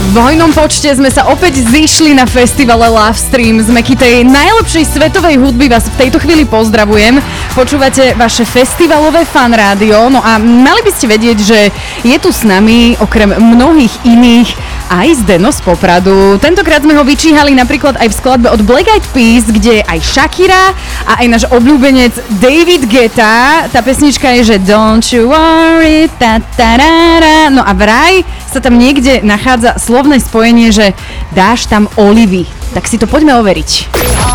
V hojnom počte sme sa opäť zišli na festivale Lovestream. Z Mekitej najlepšej svetovej hudby vás v tejto chvíli pozdravujem. Počúvate vaše festivalové fan rádio. No a mali by ste vedieť, že je tu s nami okrem mnohých iných aj Zdeno z Popradu. Tentokrát sme ho vyčíhali napríklad aj v skladbe od Black Eyed Peas, kde je aj Shakira a aj náš obľúbenec David Guetta. Tá pesnička je, že Don't you worry, ta-ta-ra-ra. No a vraj sa tam niekde nachádza slovné spojenie, že dáš tam olivy. Tak si to poďme overiť.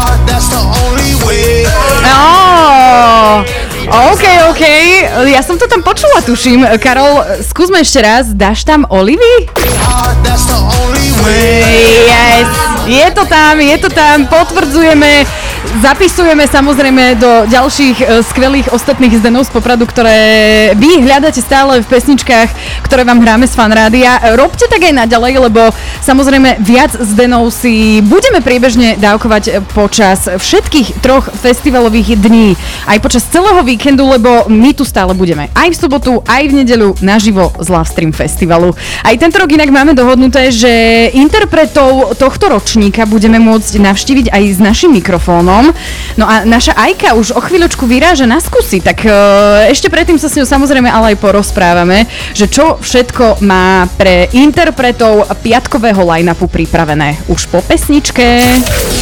OK. Ja som to tam počula, tuším. Karol, skúsme ešte raz. Dáš tam olivy? Yes. Je to tam. Potvrdzujeme. Zapisujeme samozrejme do ďalších skvelých ostatných Zdenov z Popradu, ktoré vy hľadáte stále v pesničkách, ktoré vám hráme z Fanrádia. Robte tak aj naďalej, lebo samozrejme viac Zdenov si budeme priebežne dávkovať počas všetkých troch festivalových dní. Aj počas celého víkendu, lebo my tu stále budeme. Aj v sobotu, aj v nedeľu naživo z Lovestream festivalu. Aj tento rok inak máme dohodnuté, že interpretov tohto ročníka budeme môcť navštíviť aj s našim mikrofónom. No a naša Ajka už o chvíľočku vyráža na skúsi, tak ešte predtým sa s ňou samozrejme ale aj porozprávame, že čo všetko má pre interpretov piatkového line-upu pripravené už po pesničke.